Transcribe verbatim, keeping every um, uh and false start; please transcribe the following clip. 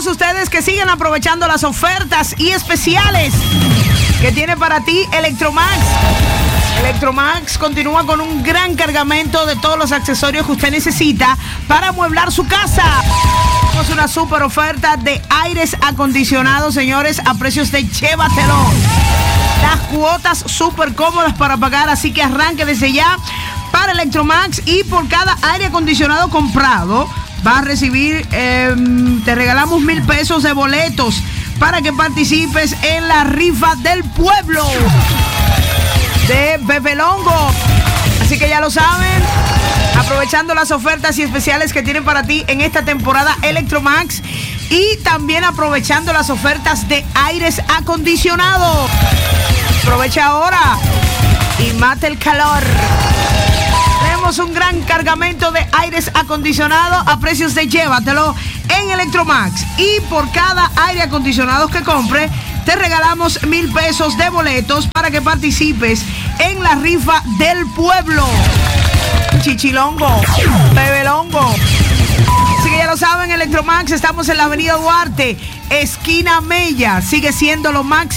ustedes que sigan aprovechando las ofertas y especiales que tiene para ti Electromax. Electromax continúa con un gran cargamento de todos los accesorios que usted necesita para amueblar su casa. Tenemos una super oferta de aires acondicionados, señores, a precios de llévatelo. Las cuotas súper cómodas para pagar, así que arranque desde ya para Electromax y por cada aire acondicionado comprado vas a recibir, eh, te regalamos mil pesos de boletos para que participes en la rifa del pueblo de Bebelongo. Así que ya lo saben, aprovechando las ofertas y especiales que tienen para ti en esta temporada Electromax y también aprovechando las ofertas de aires acondicionados. Aprovecha ahora y mate el calor. Tenemos un gran cargamento de aires acondicionados a precios de llévatelo en Electromax. Y por cada aire acondicionado que compre, te regalamos mil pesos de boletos para que participes en la rifa del pueblo. Chichilongo, Bebelongo. Así que ya lo saben, Electromax, estamos en la avenida Duarte, esquina Mella. Sigue siendo lo máximo.